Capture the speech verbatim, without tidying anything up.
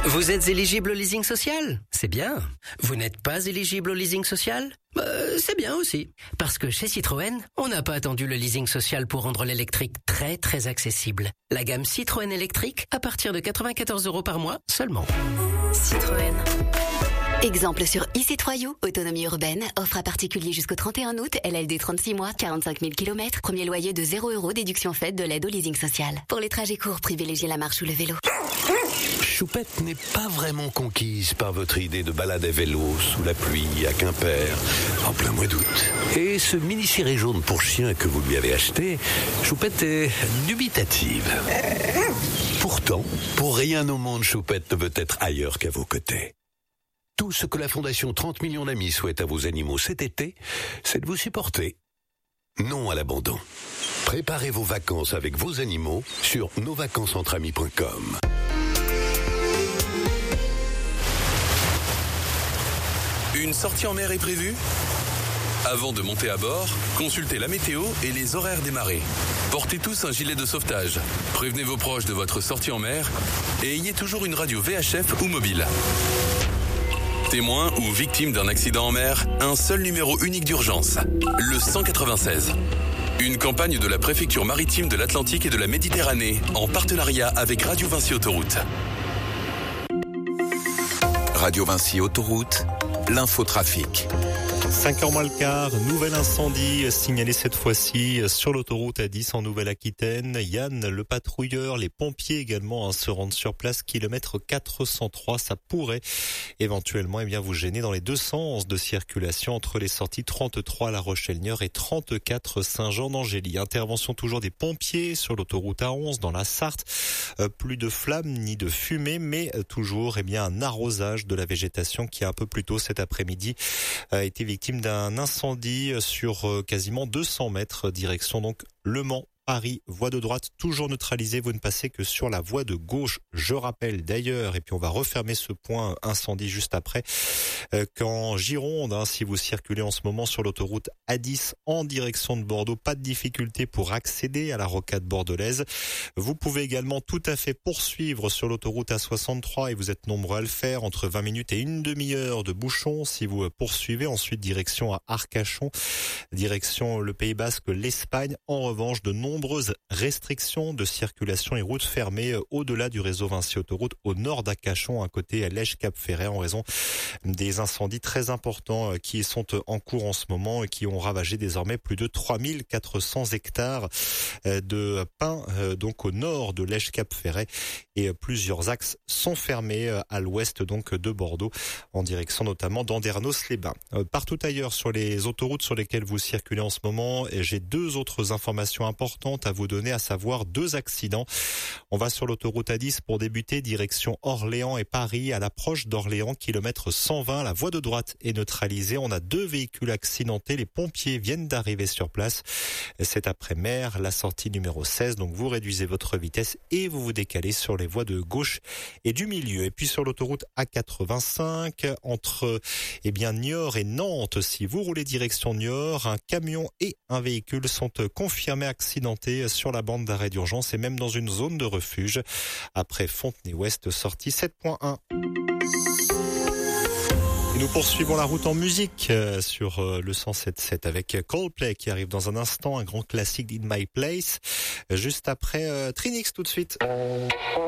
Vous êtes éligible au leasing social? C'est bien. Vous n'êtes pas éligible au leasing social? Euh, c'est bien aussi. Parce que chez Citroën, on n'a pas attendu le leasing social pour rendre l'électrique très très accessible. La gamme Citroën électrique à partir de quatre-vingt-quatorze euros par mois seulement. Citroën. Exemple sur e C trois U, autonomie urbaine, offre à particulier jusqu'au trente et un août, L L D trente-six mois, quarante-cinq mille kilomètres, premier loyer de zéro euros, déduction faite de l'aide au leasing social. Pour les trajets courts, privilégiez la marche ou le vélo. Choupette n'est pas vraiment conquise par votre idée de balade à vélo sous la pluie à Quimper en plein mois d'août. Et ce mini-ciré jaune pour chien que vous lui avez acheté, Choupette est dubitative. Pourtant, pour rien au monde, Choupette ne veut être ailleurs qu'à vos côtés. Tout ce que la Fondation trente millions d'amis souhaite à vos animaux cet été, c'est de vous supporter. Non à l'abandon. Préparez vos vacances avec vos animaux sur nos vacances entre amis point com. Une sortie en mer est prévue ? Avant de monter à bord, consultez la météo et les horaires des marées. Portez tous un gilet de sauvetage. Prévenez vos proches de votre sortie en mer et ayez toujours une radio V H F ou mobile. Témoin ou victime d'un accident en mer, un seul numéro unique d'urgence, le cent quatre-vingt-seize. Une campagne de la préfecture maritime de l'Atlantique et de la Méditerranée, en partenariat avec Radio Vinci Autoroute. Radio Vinci Autoroute, l'infotrafic. cinq heures moins le quart, nouvel incendie signalé cette fois-ci sur l'autoroute A dix en Nouvelle-Aquitaine. Yann, le patrouilleur, les pompiers également hein, se rendent sur place, kilomètre quatre cent trois. Ça pourrait éventuellement eh bien, vous gêner dans les deux sens de circulation entre les sorties trente-trois La Rochelle-Niort et trente-quatre Saint-Jean-d'Angély. Intervention toujours des pompiers sur l'autoroute A onze dans la Sarthe. Euh, plus de flammes ni de fumée, mais euh, toujours eh bien, un arrosage de la végétation qui a un peu plus tôt cet après-midi a été victime d'un incendie sur quasiment deux cents mètres, direction donc Le Mans. Paris, voie de droite, toujours neutralisée, vous ne passez que sur la voie de gauche. Je rappelle d'ailleurs, et puis on va refermer ce point incendie juste après, euh, qu'en Gironde, hein, si vous circulez en ce moment sur l'autoroute A dix en direction de Bordeaux, pas de difficulté pour accéder à la rocade bordelaise. Vous pouvez également tout à fait poursuivre sur l'autoroute A soixante-trois et vous êtes nombreux à le faire, entre vingt minutes et une demi-heure de bouchon si vous poursuivez. Ensuite, direction à Arcachon, direction le Pays Basque, l'Espagne. En revanche, de nombreuses restrictions de circulation et routes fermées au-delà du réseau Vinci Autoroute au nord d'Arcachon, à côté Lège-Cap-Ferret, en raison des incendies très importants qui sont en cours en ce moment et qui ont ravagé désormais plus de trois mille quatre cents hectares de pins, donc au nord de Lège-Cap-Ferret, et plusieurs axes sont fermés à l'ouest donc de Bordeaux, en direction notamment d'Andernos-les-Bains. Partout ailleurs sur les autoroutes sur lesquelles vous circulez en ce moment, j'ai deux autres informations importantes à vous donner, à savoir deux accidents. On va sur l'autoroute A dix pour débuter, direction Orléans et Paris. À l'approche d'Orléans, kilomètre cent vingt, la voie de droite est neutralisée. On a deux véhicules accidentés. Les pompiers viennent d'arriver sur place. C'est après mer, la sortie numéro seize. Donc vous réduisez votre vitesse et vous vous décalez sur les voies de gauche et du milieu. Et puis sur l'autoroute A quatre-vingt-cinq, entre eh bien Niort et Nantes, si vous roulez direction Niort, un camion et un véhicule sont confirmés accidentés sur la bande d'arrêt d'urgence et même dans une zone de refuge. Après Fontenay-Ouest, sortie sept point un. Et nous poursuivons la route en musique sur le cent sept sept avec Coldplay qui arrive dans un instant, un grand classique d'In My Place. Juste après Trinix tout de suite.